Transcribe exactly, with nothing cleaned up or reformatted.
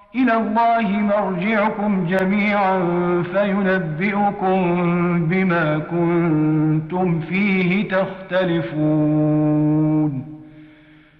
إلى الله مرجعكم جميعا فينبئكم بما كنتم فيه تختلفون.